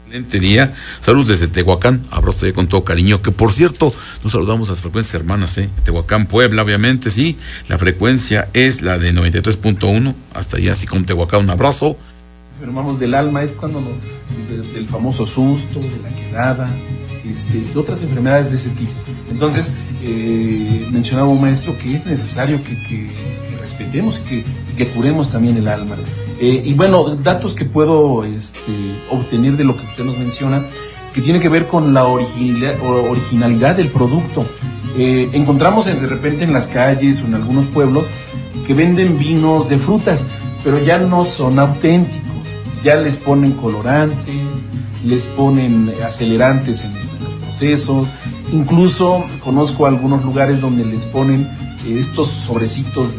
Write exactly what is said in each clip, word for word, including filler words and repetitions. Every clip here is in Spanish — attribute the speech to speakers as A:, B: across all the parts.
A: Excelente día, saludos desde Tehuacán, abrazo con todo cariño, que por cierto, nos saludamos a las frecuencias hermanas, ¿eh? Tehuacán, Puebla, obviamente, sí, la frecuencia es la de noventa y tres punto uno, hasta allá, así con Tehuacán, un abrazo.
B: Enfermamos del alma, es cuando no, de, del famoso susto, de la quedada, este, de otras enfermedades de ese tipo. Entonces, eh, mencionaba un maestro que es necesario que, que, que respetemos y que, que curemos también el alma. Eh, y bueno, datos que puedo este, obtener de lo que usted nos menciona, que tiene que ver con la originalidad, originalidad del producto. Eh, encontramos en, de repente en las calles o en algunos pueblos que venden vinos de frutas, pero ya no son auténticos, ya les ponen colorantes, les ponen acelerantes en, en los procesos, incluso conozco algunos lugares donde les ponen eh, estos sobrecitos de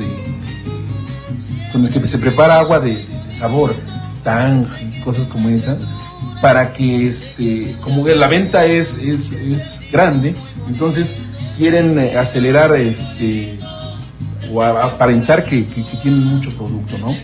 B: con el que se prepara agua de, de sabor, tang, cosas como esas, para que, este, como que la venta es, es, es grande, entonces quieren acelerar, este, o aparentar que, que, que tienen mucho producto, ¿no?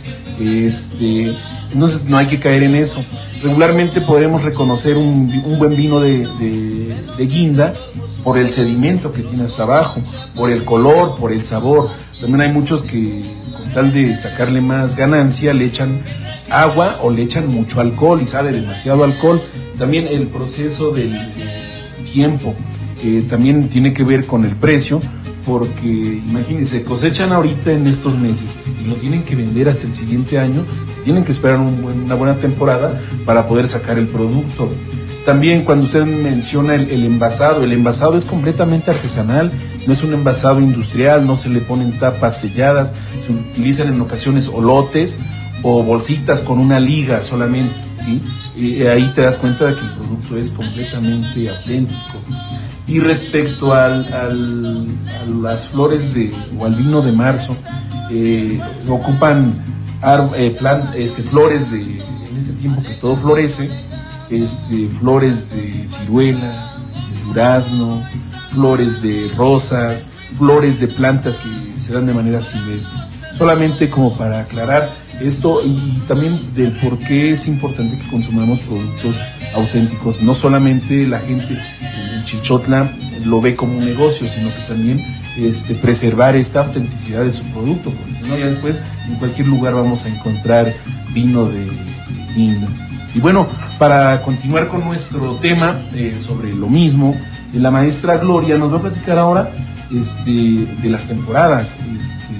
B: Este, entonces no hay que caer en eso. Regularmente podremos reconocer un, un buen vino de, de, de guinda por el sedimento que tiene hasta abajo, por el color, por el sabor. También hay muchos que, con tal de sacarle más ganancia, le echan agua o le echan mucho alcohol y sabe demasiado alcohol. También el proceso del tiempo eh, también tiene que ver con el precio, porque imagínense, cosechan ahorita en estos meses y lo tienen que vender hasta el siguiente año, tienen que esperar un buen, una buena temporada para poder sacar el producto. También cuando usted menciona el, el envasado, el envasado es completamente artesanal, no es un envasado industrial, no se le ponen tapas selladas, se utilizan en ocasiones olotes o bolsitas con una liga solamente, ¿sí? Y ahí te das cuenta de que el producto es completamente auténtico. Y respecto al, al, a las flores de, o al vino de marzo, eh, ocupan ar, eh, plan, este, flores de, en este tiempo que todo florece, este, flores de ciruela, de durazno, flores de rosas, flores de plantas que se dan de manera silvestre. Solamente como para aclarar esto y también del por qué es importante que consumamos productos auténticos. No solamente la gente en Chilchotla lo ve como un negocio, sino que también este, preservar esta autenticidad de su producto, porque si no ya después en cualquier lugar vamos a encontrar vino de vino. Y bueno, para continuar con nuestro tema eh, sobre lo mismo, la maestra Gloria nos va a platicar ahora este, de las temporadas este,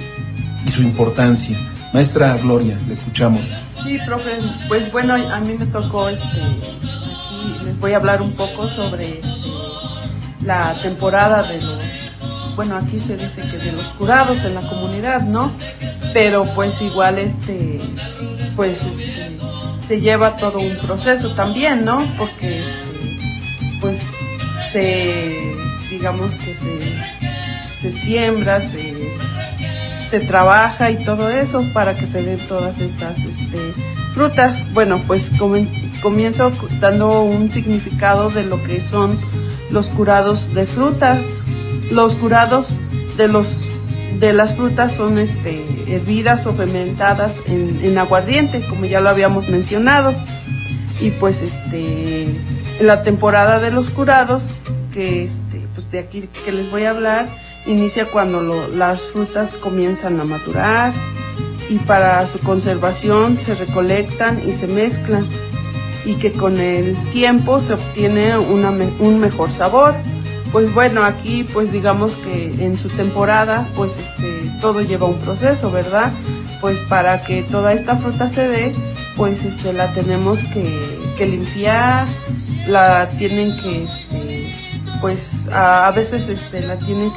B: y su importancia. Maestra Gloria, la escuchamos.
C: Sí, profe, pues bueno, a mí me tocó, este, aquí les voy a hablar un poco sobre este, la temporada de los, bueno, aquí se dice que de los curados en la comunidad, ¿no? Pero pues igual, este, pues, este, se lleva todo un proceso también, ¿no? Porque, este, pues, se, digamos que se, se siembra, se, se trabaja y todo eso para que se den todas estas, este, frutas. Bueno, pues comienzo dando un significado de lo que son los curados de frutas. Los curados de los de las frutas son este, hervidas o fermentadas en, en aguardiente, como ya lo habíamos mencionado. Y pues este en la temporada de los curados, que este pues de aquí que les voy a hablar, inicia cuando lo, las frutas comienzan a madurar y para su conservación se recolectan y se mezclan y que con el tiempo se obtiene una, un mejor sabor. Pues bueno, aquí pues digamos que en su temporada pues este todo lleva un proceso, ¿verdad? Pues para que toda esta fruta se dé, pues este la tenemos que, que limpiar, la tienen que este pues a, a veces este la tienen